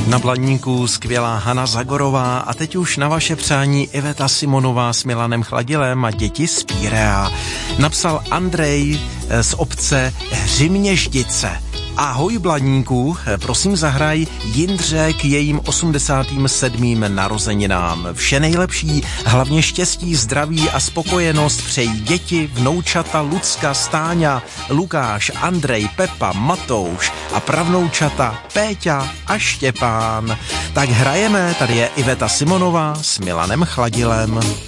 Na Blaníku skvělá Hana Zagorová a teď už na vaše přání Iveta Simonová s Milanem Chladilem a děti z Pírea. Napsal Andrej z obce Hřiměždice. Ahoj Blaníku, prosím zahraj Jindře k jejím 87. narozeninám. Vše nejlepší, hlavně štěstí, zdraví a spokojenost přejí děti, vnoučata Lucka, Stáňa, Lukáš, Andrej, Pepa, Matouš a pravnoučata Péťa a Štěpán. Tak hrajeme, tady je Iveta Simonová s Milanem Chladilem.